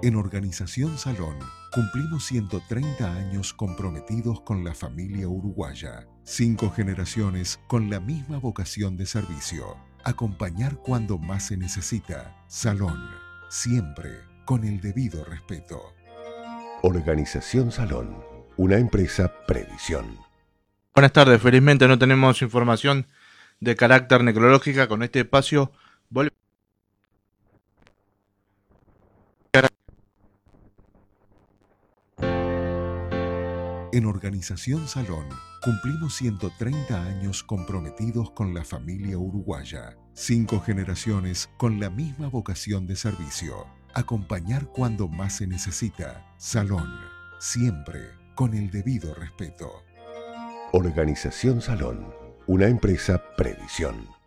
En Organización Salón cumplimos 130 años comprometidos con la familia uruguaya. 5 generaciones con la misma vocación de servicio. Acompañar cuando más se necesita. Salón, siempre con el debido respeto. Organización Salón, una empresa Previsión. Buenas tardes, felizmente no tenemos información de carácter necrológica. Con este espacio volvemos. En Organización Salón cumplimos 130 años comprometidos con la familia uruguaya. 5 generaciones con la misma vocación de servicio. Acompañar cuando más se necesita. Salón, siempre con el debido respeto. Organización Salón, una empresa Previsión.